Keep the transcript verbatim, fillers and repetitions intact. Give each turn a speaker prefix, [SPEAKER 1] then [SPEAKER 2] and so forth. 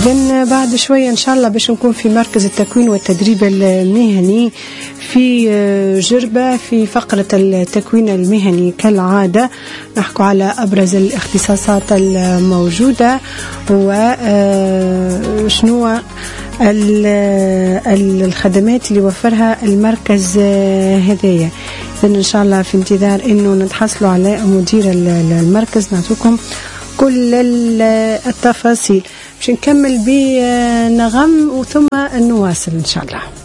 [SPEAKER 1] إذن بعد شوية إن شاء الله باش نكون في مركز التكوين والتدريب المهني في جربة في فقرة التكوين المهني. كالعادة نحكو على أبرز الاختصاصات الموجودة وشنو الخدمات اللي وفرها المركز هذايا. إذن إن شاء الله في انتظار إنه نتحصلوا على مدير المركز نعطوكم كل التفاصيل. باش نكمل بنغم وثم نواصل إن شاء الله.